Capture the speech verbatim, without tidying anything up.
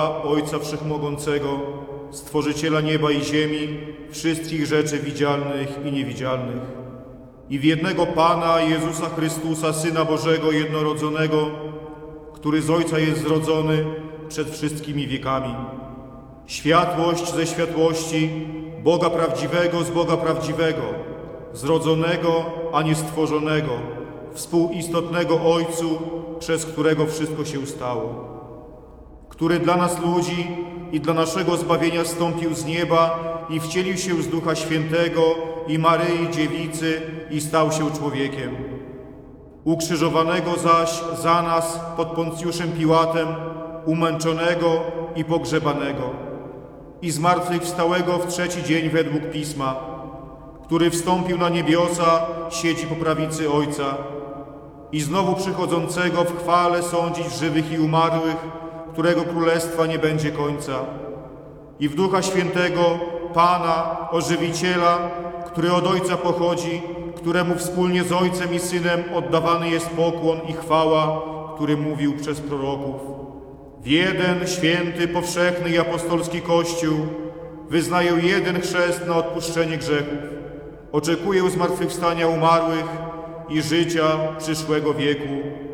Ojca Wszechmogącego, Stworzyciela nieba i ziemi, wszystkich rzeczy widzialnych i niewidzialnych, i w jednego Pana Jezusa Chrystusa, Syna Bożego jednorodzonego, który z Ojca jest zrodzony przed wszystkimi wiekami. Światłość ze światłości, Boga prawdziwego z Boga prawdziwego, zrodzonego, a nie stworzonego, współistotnego Ojcu, przez którego wszystko się stało, który dla nas ludzi i dla naszego zbawienia zstąpił z nieba i wcielił się z Ducha Świętego i Maryi Dziewicy i stał się człowiekiem. Ukrzyżowanego zaś za nas pod Poncjuszem Piłatem, umęczonego i pogrzebanego, i zmartwychwstałego w trzeci dzień według Pisma, który wstąpił na niebiosa, siedzi po prawicy Ojca, i znowu przychodzącego w chwale sądzić żywych i umarłych, którego królestwa nie będzie końca, i w Ducha Świętego, Pana, Ożywiciela, który od Ojca pochodzi, któremu wspólnie z Ojcem i Synem oddawany jest pokłon i chwała, który mówił przez proroków. W jeden święty, powszechny i apostolski Kościół wyznaję jeden chrzest na odpuszczenie grzechów. Oczekuję zmartwychwstania umarłych i życia przyszłego wieku.